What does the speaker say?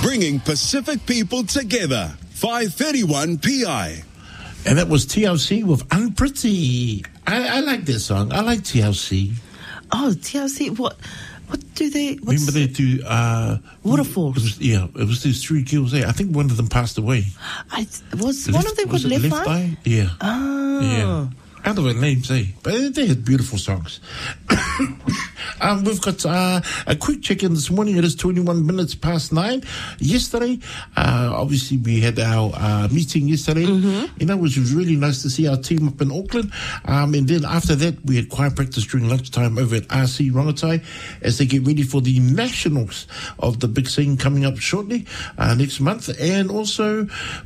bringing Pacific people together. 531 PI. And that was TLC with Unpretty. I like that song. I like TLC. Oh, TLC. What do they... Remember they do... Waterfalls. It was these three girls there. I think one of them passed away. Was one of them called Left Eye? Yeah. Oh. Yeah. I don't know their names, but they had beautiful songs. We've got a quick check-in this morning. It is 21 minutes past 9. Yesterday, obviously we had our meeting yesterday. Mm-hmm. Which was really nice to see our team up in Auckland. And then after that, we had choir practice during lunchtime over at RC Rongotai as they get ready for the nationals of the big scene coming up shortly next month. And also